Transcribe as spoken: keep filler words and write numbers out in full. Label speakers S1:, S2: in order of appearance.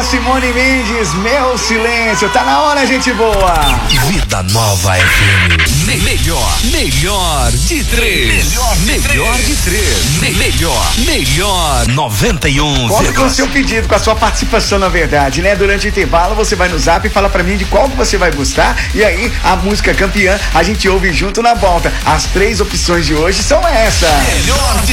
S1: Simone Mendes, Meu Silêncio. Tá na hora, gente boa.
S2: Vida Nova F M. Me melhor, melhor de três. Melhor de melhor três. de três. Me melhor, melhor noventa e um.
S1: Conta com o seu pedido, com a sua participação, na verdade, né? Durante o intervalo, você vai no zap e fala pra mim de qual que você vai gostar. E aí, a música campeã, a gente ouve junto na volta. As três opções de hoje são essas.
S2: Melhor de